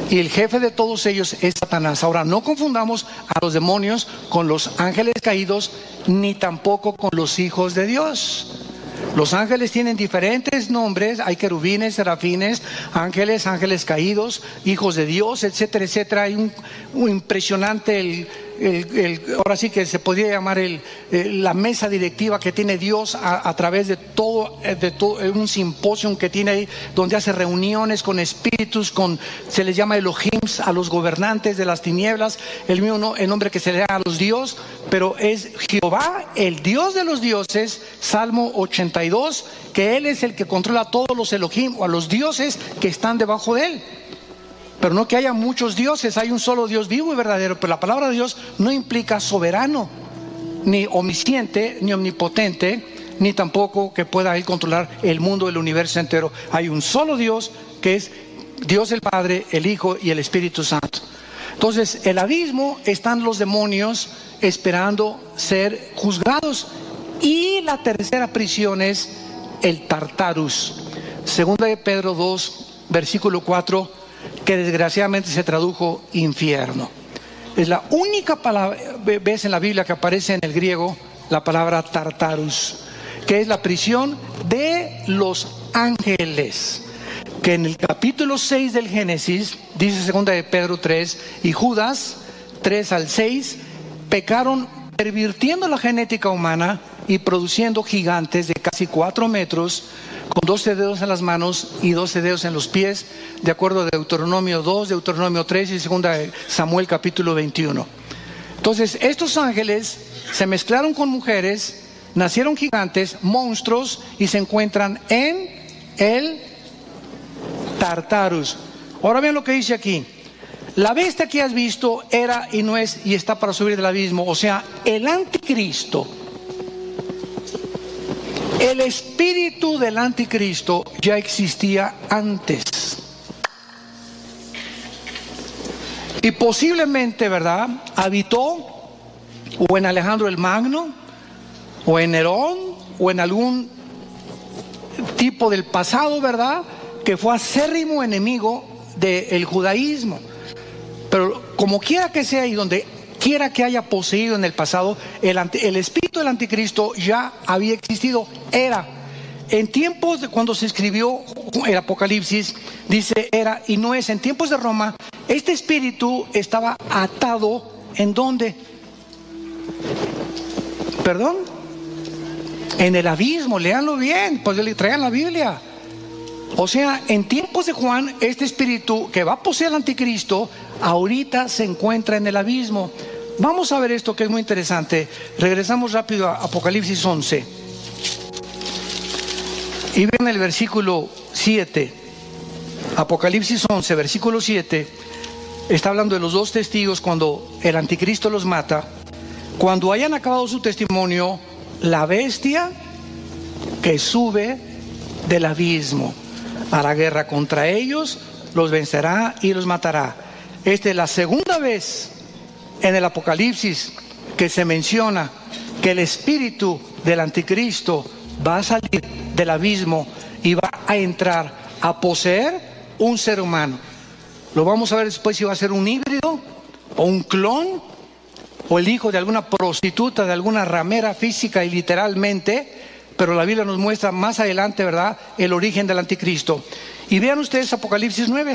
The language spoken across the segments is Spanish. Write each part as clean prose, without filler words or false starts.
Y el jefe de todos ellos es Satanás. Ahora, no confundamos a los demonios con los ángeles caídos, ni tampoco con los hijos de Dios. Los ángeles tienen diferentes nombres. Hay querubines, serafines, ángeles, ángeles caídos, hijos de Dios, etcétera, etcétera. Hay un impresionante, ahora sí que se podría llamar la mesa directiva que tiene Dios a través de todo un simposio que tiene ahí, donde hace reuniones con espíritus, se les llama Elohims a los gobernantes de las tinieblas. El mismo el nombre que se le da a los dioses, pero es Jehová, el Dios de los dioses. Salmo 82, que Él es el que controla a todos los Elohim, o a los dioses que están debajo de Él. Pero no que haya muchos dioses, hay un solo Dios vivo y verdadero. Pero la palabra de Dios no implica soberano, ni omnisciente, ni omnipotente, ni tampoco que pueda Él controlar el mundo, el universo entero. Hay un solo Dios, que es Dios el Padre, el Hijo y el Espíritu Santo. Entonces, el abismo están los demonios esperando ser juzgados. Y la tercera prisión es el Tartarus. Segunda de Pedro 2, versículo 4, que desgraciadamente se tradujo infierno. Es la única vez en la Biblia que aparece en el griego la palabra Tartarus, que es la prisión de los ángeles, que en el capítulo 6 del Génesis, dice segunda de Pedro 3, y Judas 3 al 6, pecaron pervirtiendo la genética humana y produciendo gigantes de casi 4 metros, con 12 dedos en las manos y 12 dedos en los pies, de acuerdo a Deuteronomio 2, Deuteronomio 3 y 2 de Samuel capítulo 21. Entonces, estos ángeles se mezclaron con mujeres, nacieron gigantes, monstruos, y se encuentran en el Tartarus. Ahora vean lo que dice aquí. La bestia que has visto era y no es y está para subir del abismo. O sea, el anticristo, el espíritu del anticristo ya existía antes. Y posiblemente, ¿verdad?, habitó o en Alejandro el Magno, o en Nerón, o en algún tipo del pasado, ¿verdad?, que fue acérrimo enemigo del judaísmo. Pero como quiera que sea y donde quiera que haya poseído en el pasado, el espíritu del anticristo ya había existido. Era en tiempos de cuando se escribió el Apocalipsis, dice era y no es. En tiempos de Roma, este espíritu estaba atado ¿en dónde? ¿Perdón? En el abismo. Léanlo bien, pues le traigan la Biblia. O sea, en tiempos de Juan, este espíritu que va a poseer al anticristo ahorita se encuentra en el abismo. Vamos a ver esto que es muy interesante. Regresamos rápido a Apocalipsis 11 y vean el versículo 7. Apocalipsis 11, versículo 7, está hablando de los dos testigos cuando el anticristo los mata. Cuando hayan acabado su testimonio, la bestia que sube del abismo hará guerra contra ellos, los vencerá y los matará. Esta es la segunda vez en el Apocalipsis que se menciona que el espíritu del anticristo va a salir del abismo y va a entrar a poseer un ser humano. Lo vamos a ver después si va a ser un híbrido o un clon o el hijo de alguna prostituta, de alguna ramera física y literalmente. Pero la Biblia nos muestra más adelante, ¿verdad?, el origen del anticristo. Y vean ustedes Apocalipsis 9.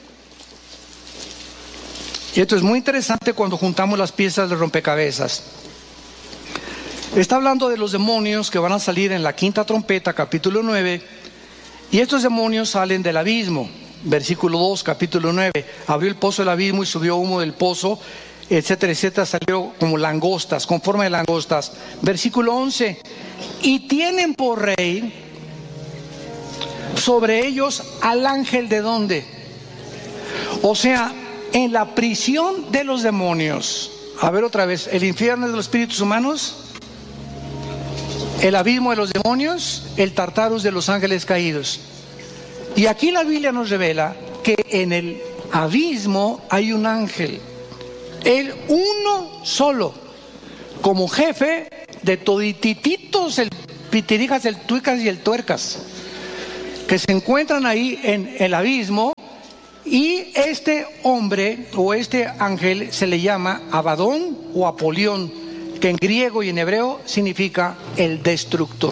Y esto es muy interesante cuando juntamos las piezas de rompecabezas. Está hablando de los demonios que van a salir en la quinta trompeta, capítulo 9. Y estos demonios salen del abismo. Versículo 2, capítulo 9. Abrió el pozo del abismo y subió humo del pozo, etcétera, etcétera. Salió como langostas, con forma de langostas. Versículo 11. Y tienen por rey sobre ellos al ángel de ¿dónde? O sea, en la prisión de los demonios. A ver otra vez, el infierno de los espíritus humanos, el abismo de los demonios, el Tartarus de los ángeles caídos. Y aquí la Biblia nos revela que en el abismo hay un ángel, el uno solo, como jefe de toditititos, el pitirijas, el tuicas y el tuercas, que se encuentran ahí en el abismo Y este hombre o este ángel se le llama Abadón o Apolión, que en griego y en hebreo significa el destructor.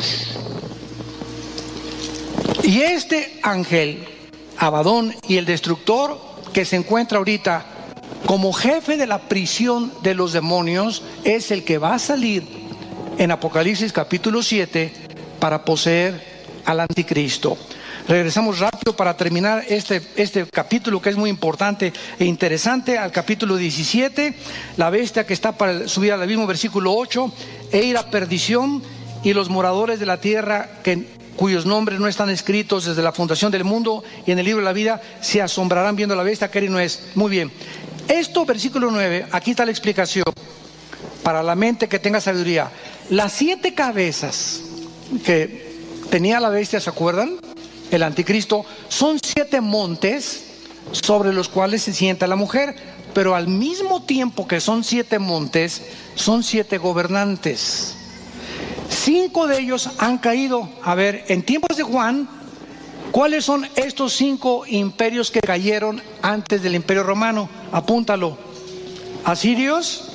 Y este ángel, Abadón y el destructor, que se encuentra ahorita como jefe de la prisión de los demonios, es el que va a salir en Apocalipsis capítulo 7 para poseer al anticristo. Regresamos rápido para terminar este capítulo, que es muy importante e interesante, al capítulo 17. La bestia que está para subir al abismo, versículo 8, e ir a perdición, y los moradores de la tierra cuyos nombres no están escritos desde la fundación del mundo y en el libro de la vida se asombrarán viendo la bestia que era y no es. Muy bien, esto, versículo 9, aquí está la explicación para la mente que tenga sabiduría. Las 7 cabezas que tenía la bestia, ¿se acuerdan? El anticristo, son 7 montes sobre los cuales se sienta la mujer, pero al mismo tiempo que son 7 montes, son 7 gobernantes. 5 de ellos han caído. A ver, en tiempos de Juan, ¿cuáles son estos 5 imperios que cayeron antes del Imperio Romano? Apúntalo: asirios,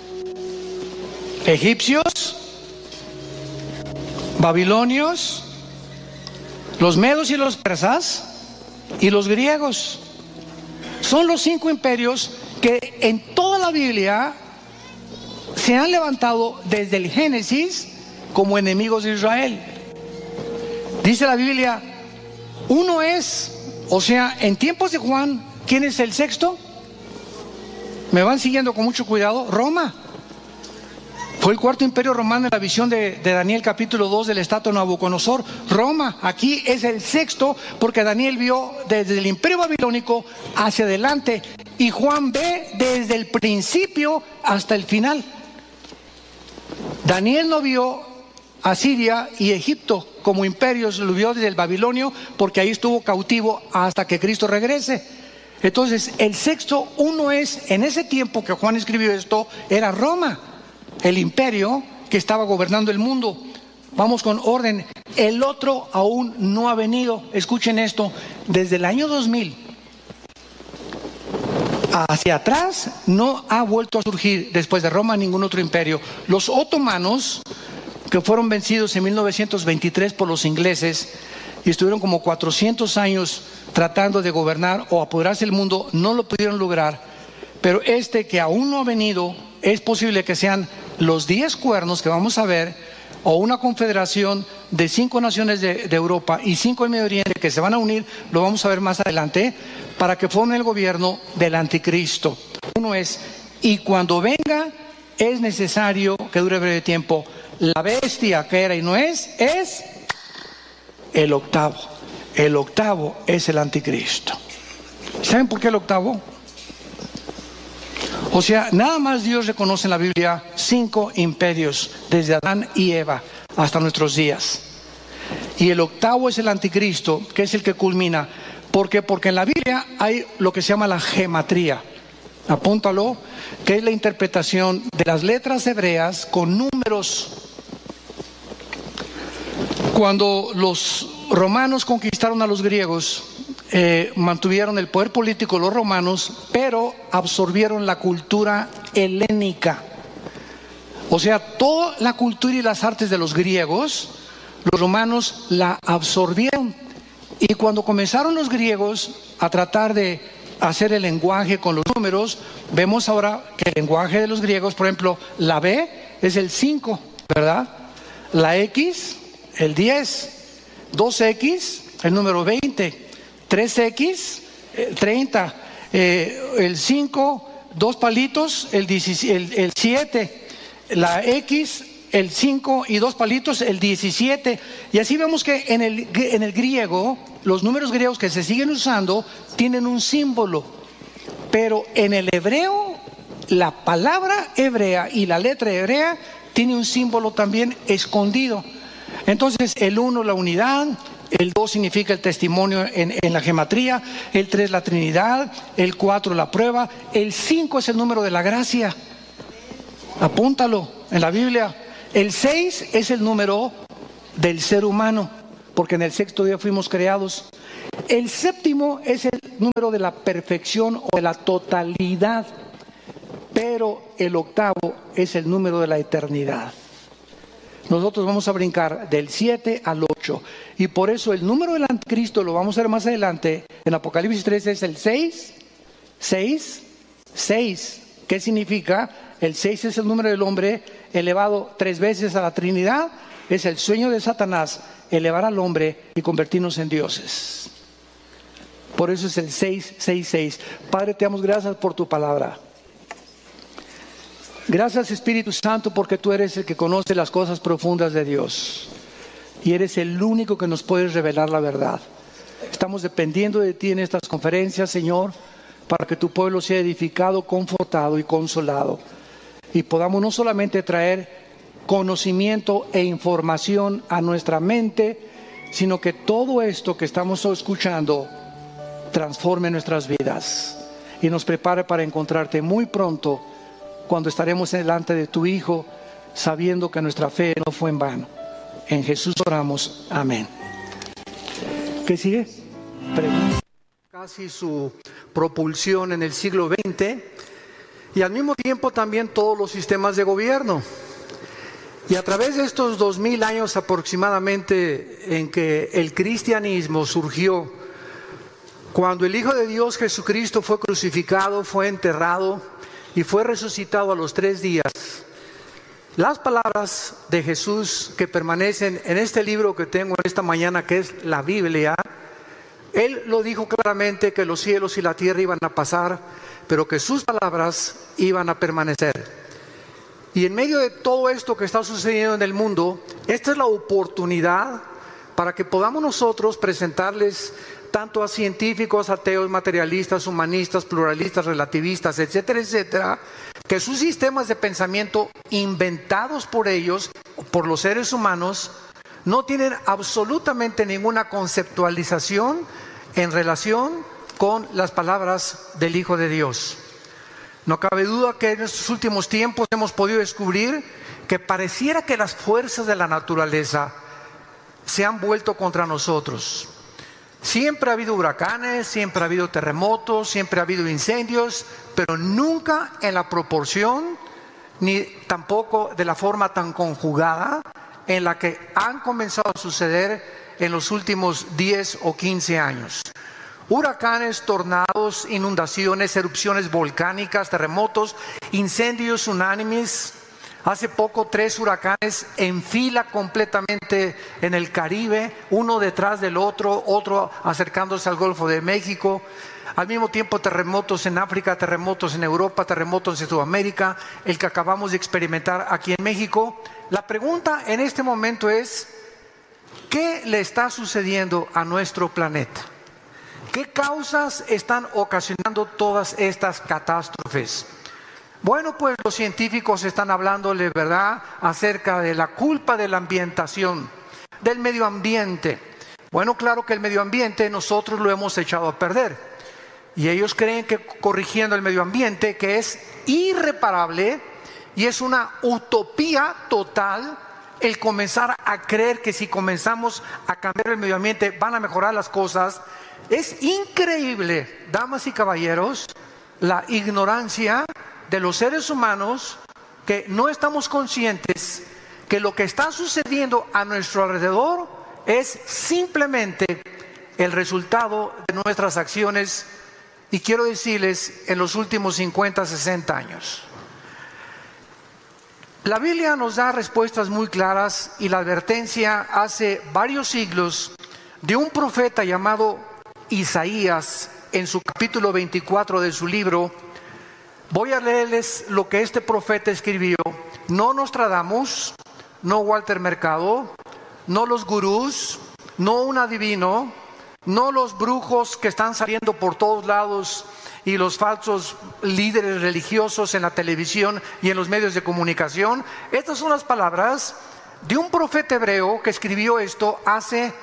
egipcios, babilonios, los medos y los persas y los griegos. Son los 5 imperios que en toda la Biblia se han levantado desde el Génesis como enemigos de Israel. Dice la Biblia, uno es, o sea, en tiempos de Juan, ¿quién es el sexto? ¿Me van siguiendo con mucho cuidado? Roma. Fue el 4.º imperio romano en la visión de Daniel capítulo 2 del estatua de Nabucodonosor. Roma, aquí es el 6.º, porque Daniel vio desde el imperio babilónico hacia adelante y Juan ve desde el principio hasta el final. Daniel no vio a Siria y Egipto como imperios, lo vio desde el babilonio, porque ahí estuvo cautivo hasta que Cristo regrese. Entonces el 6.º, uno es, en ese tiempo que Juan escribió esto, era Roma, el imperio que estaba gobernando el mundo. Vamos con orden. El otro aún no ha venido. Escuchen esto: desde el año 2000 hacia atrás no ha vuelto a surgir después de Roma ningún otro imperio. Los otomanos, que fueron vencidos en 1923 por los ingleses y estuvieron como 400 años tratando de gobernar o apoderarse del mundo, no lo pudieron lograr. Pero este que aún no ha venido, es posible que sean los 10 cuernos que vamos a ver, o una confederación de 5 naciones de Europa y 5 del Medio Oriente que se van a unir, lo vamos a ver más adelante, para que formen el gobierno del anticristo. Uno es, y cuando venga es necesario que dure breve tiempo. La bestia que era y no es el octavo. El octavo es el anticristo. ¿Saben por qué el octavo? O sea, nada más Dios reconoce en la Biblia 5 imperios, desde Adán y Eva hasta nuestros días. Y el octavo es el anticristo, que es el que culmina. ¿Por qué? Porque en la Biblia hay lo que se llama la gematría. Apúntalo, que es la interpretación de las letras hebreas con números. Cuando los romanos conquistaron a los griegos, mantuvieron el poder político los romanos, pero absorbieron la cultura helénica. O sea, toda la cultura y las artes de los griegos, los romanos la absorbieron. Y cuando comenzaron los griegos a tratar de hacer el lenguaje con los números, vemos ahora que el lenguaje de los griegos, por ejemplo, la B es el 5, ¿verdad? La X, el 10, 2X, el número 20, 3X, 30, el 5, 2 palitos, el 7, la X, el 5 y 2 palitos, el 17. Y así vemos que en el griego, los números griegos que se siguen usando tienen un símbolo. Pero en el hebreo, la palabra hebrea y la letra hebrea tiene un símbolo también escondido. Entonces el 1 la unidad, el 2 significa el testimonio en la gematría, el 3 la Trinidad, el 4 la prueba, el 5 es el número de la gracia. Apúntalo en la Biblia. El 6 es el número del ser humano, porque en el 6.º día fuimos creados. El 7.º es el número de la perfección o de la totalidad, pero el octavo es el número de la eternidad. Nosotros vamos a brincar del 7 al 8. Y por eso el número del anticristo, lo vamos a ver más adelante, en Apocalipsis 3 es el 6, 6, 6. ¿Qué significa? El 6 es el número del hombre elevado 3 veces a la Trinidad. Es el sueño de Satanás, elevar al hombre y convertirnos en dioses. Por eso es el 666. Padre, te damos gracias por tu palabra. Gracias, Espíritu Santo, porque tú eres el que conoce las cosas profundas de Dios. Y eres el único que nos puedes revelar la verdad. Estamos dependiendo de ti en estas conferencias, Señor, para que tu pueblo sea edificado, confortado y consolado. Y podamos no solamente traer conocimiento e información a nuestra mente, sino que todo esto que estamos escuchando transforme nuestras vidas y nos prepare para encontrarte muy pronto, cuando estaremos delante de tu Hijo, sabiendo que nuestra fe no fue en vano. En Jesús oramos. Amén. ¿Qué sigue? Casi su propulsión en el siglo XX, y al mismo tiempo también todos los sistemas de gobierno. Y a través de estos 2000 años aproximadamente en que el cristianismo surgió, cuando el Hijo de Dios Jesucristo fue crucificado, fue enterrado y fue resucitado a los 3 días, las palabras de Jesús que permanecen en este libro que tengo esta mañana, que es la Biblia, Él lo dijo claramente, que los cielos y la tierra iban a pasar, pero que sus palabras iban a permanecer. Y en medio de todo esto que está sucediendo en el mundo, esta es la oportunidad para que podamos nosotros presentarles tanto a científicos, ateos, materialistas, humanistas, pluralistas, relativistas, etcétera, etcétera, que sus sistemas de pensamiento inventados por ellos, por los seres humanos, no tienen absolutamente ninguna conceptualización en relación con las palabras del Hijo de Dios. No cabe duda que en estos últimos tiempos hemos podido descubrir que pareciera que las fuerzas de la naturaleza se han vuelto contra nosotros. Siempre ha habido huracanes, siempre ha habido terremotos, siempre ha habido incendios, pero nunca en la proporción ni tampoco de la forma tan conjugada en la que han comenzado a suceder en los últimos 10 o 15 años. Huracanes, tornados, inundaciones, erupciones volcánicas, terremotos, incendios unánimes. Hace poco 3 huracanes en fila completamente en el Caribe, uno detrás del otro, otro acercándose al Golfo de México. Al mismo tiempo terremotos en África, terremotos en Europa, terremotos en Sudamérica, el que acabamos de experimentar aquí en México. La pregunta en este momento es, ¿qué le está sucediendo a nuestro planeta? ¿Qué causas están ocasionando todas estas catástrofes? Bueno, pues los científicos están hablándole, ¿verdad?, acerca de la culpa de la ambientación, del medio ambiente. Bueno, claro que el medio ambiente nosotros lo hemos echado a perder. Y ellos creen que corrigiendo el medio ambiente, que es irreparable y es una utopía total, el comenzar a creer que si comenzamos a cambiar el medio ambiente van a mejorar las cosas. Es increíble, damas y caballeros, la ignorancia de los seres humanos, que no estamos conscientes que lo que está sucediendo a nuestro alrededor es simplemente el resultado de nuestras acciones, y quiero decirles, en los últimos 50, 60 años. La Biblia nos da respuestas muy claras, y la advertencia hace varios siglos de un profeta llamado Isaías, en su capítulo 24 de su libro. Voy a leerles lo que este profeta escribió. No Nostradamus, no Walter Mercado, no los gurús, no un adivino, no los brujos que están saliendo por todos lados y los falsos líderes religiosos en la televisión y en los medios de comunicación. Estas son las palabras de un profeta hebreo que escribió esto hace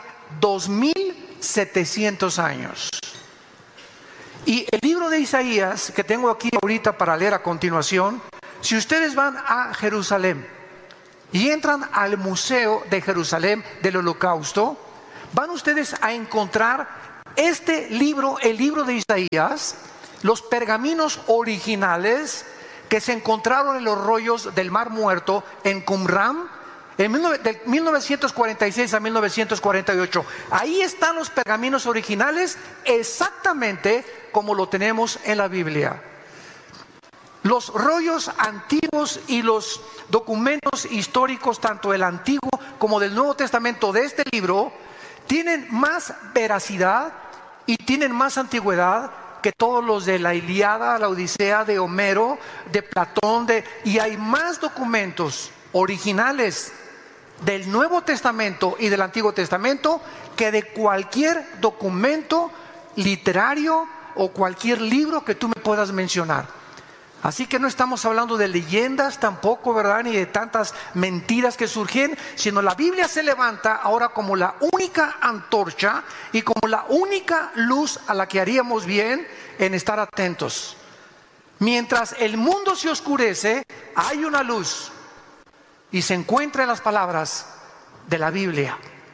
2700 años. Y el libro de Isaías, que tengo aquí ahorita para leer a continuación, si ustedes van a Jerusalén y entran al Museo de Jerusalén del Holocausto, van ustedes a encontrar Este libro, el libro de Isaías, los pergaminos originales que se encontraron en los rollos del Mar Muerto en Qumran, de 1946 a 1948. Ahí están los pergaminos originales exactamente como lo tenemos en la Biblia. Los rollos antiguos y los documentos históricos, tanto del Antiguo como del Nuevo Testamento de este libro, tienen más veracidad y tienen más antigüedad que todos los de la Ilíada, la Odisea, de Homero, de Platón, y hay más documentos originales del Nuevo Testamento y del Antiguo Testamento que de cualquier documento literario o cualquier libro que tú me puedas mencionar. Así que no estamos hablando de leyendas tampoco, ¿verdad? Ni de tantas mentiras que surgen, sino la Biblia se levanta ahora como la única antorcha y como la única luz a la que haríamos bien en estar atentos. Mientras el mundo se oscurece, hay una luz y se encuentra en las palabras de la Biblia.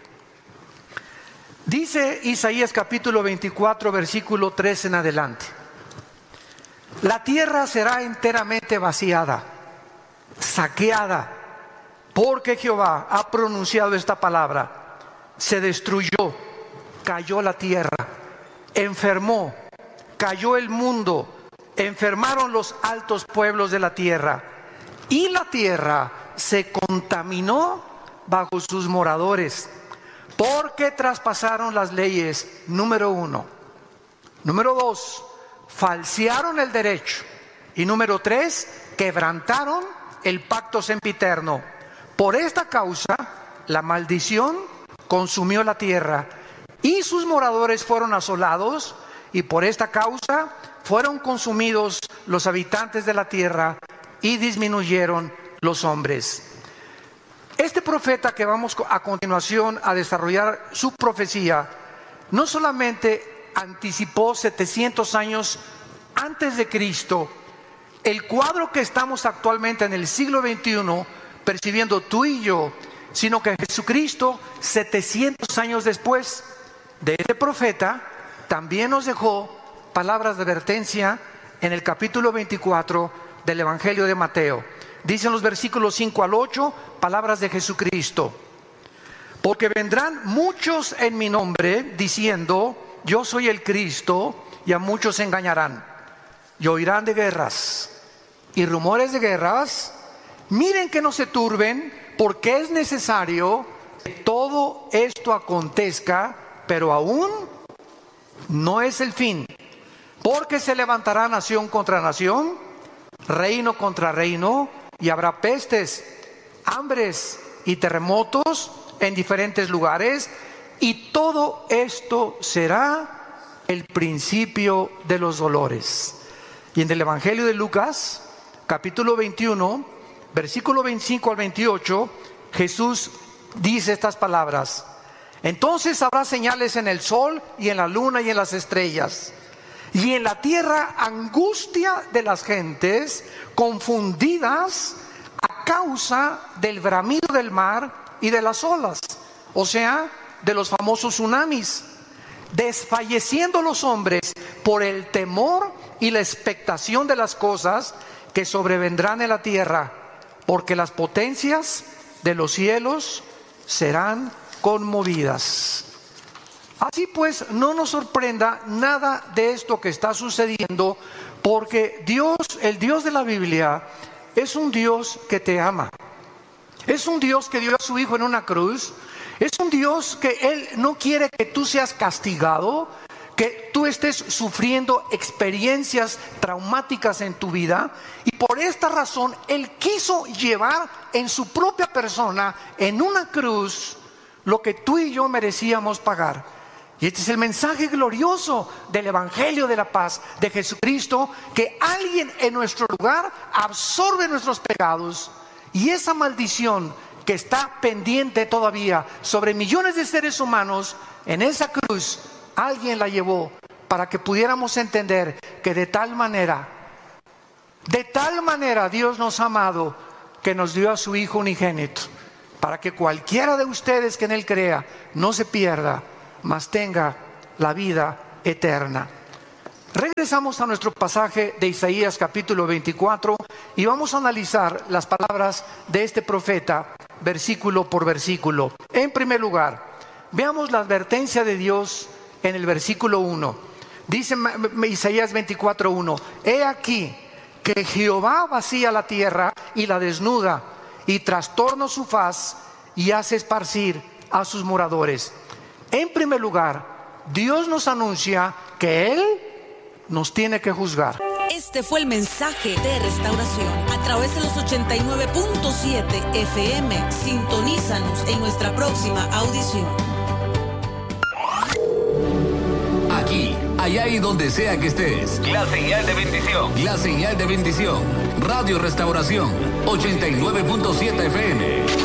Dice Isaías capítulo 24, versículo 3 en adelante: la tierra será enteramente vaciada, saqueada, porque Jehová ha pronunciado esta palabra. Se destruyó, cayó la tierra, enfermó, cayó el mundo, enfermaron los altos pueblos de la tierra, y la tierra se contaminó bajo sus moradores, porque traspasaron las leyes, número 1. Número 2, falsearon el derecho. Y número 3, quebrantaron el pacto sempiterno. Por esta causa, la maldición consumió la tierra y sus moradores fueron asolados, y por esta causa fueron consumidos los habitantes de la tierra y disminuyeron los hombres. Este profeta que vamos a continuación a desarrollar su profecía, no solamente anticipó 700 años antes de Cristo el cuadro que estamos actualmente en el siglo XXI percibiendo tú y yo, sino que Jesucristo 700 años después de este profeta también nos dejó palabras de advertencia en el capítulo 24 del Evangelio de Mateo. Dicen los versículos 5 al 8, palabras de Jesucristo: porque vendrán muchos en mi nombre diciendo, yo soy el Cristo, y a muchos se engañarán. Y oirán de guerras y rumores de guerras. Miren que no se turben, porque es necesario que todo esto acontezca, pero aún no es el fin. Porque se levantará nación contra nación, reino contra reino, y habrá pestes, hambres y terremotos en diferentes lugares, y todo esto será el principio de los dolores. Y en el Evangelio de Lucas, capítulo 21, versículo 25 al 28, Jesús dice estas palabras: entonces habrá señales en el sol y en la luna y en las estrellas, y en la tierra angustia de las gentes confundidas a causa del bramido del mar y de las olas, o sea, de los famosos tsunamis, desfalleciendo los hombres por el temor y la expectación de las cosas que sobrevendrán en la tierra, porque las potencias de los cielos serán conmovidas. Así pues, no nos sorprenda nada de esto que está sucediendo, porque Dios, el Dios de la Biblia, es un Dios que te ama. Es un Dios que dio a su Hijo en una cruz. Es un Dios que Él no quiere que tú seas castigado, que tú estés sufriendo experiencias traumáticas en tu vida. Y por esta razón Él quiso llevar en su propia persona, en una cruz, lo que tú y yo merecíamos pagar. Y este es el mensaje glorioso del Evangelio de la paz de Jesucristo, que alguien en nuestro lugar absorbe nuestros pecados, y esa maldición que está pendiente todavía sobre millones de seres humanos, en esa cruz alguien la llevó para que pudiéramos entender que de tal manera Dios nos ha amado, que nos dio a su Hijo unigénito, para que cualquiera de ustedes que en Él crea no se pierda, mas tenga la vida eterna. Regresamos a nuestro pasaje de Isaías capítulo 24 y vamos a analizar las palabras de este profeta versículo por versículo. En primer lugar, veamos la advertencia de Dios en el versículo 1. Dice Isaías 24:1: He aquí que Jehová vacía la tierra y la desnuda, y trastorna su faz y hace esparcir a sus moradores. En primer lugar, Dios nos anuncia que Él nos tiene que juzgar. Este fue el mensaje de Restauración a través de los 89.7 FM. Sintonízanos en nuestra próxima audición. Aquí, allá y donde sea que estés. La señal de bendición. La señal de bendición. Radio Restauración 89.7 FM.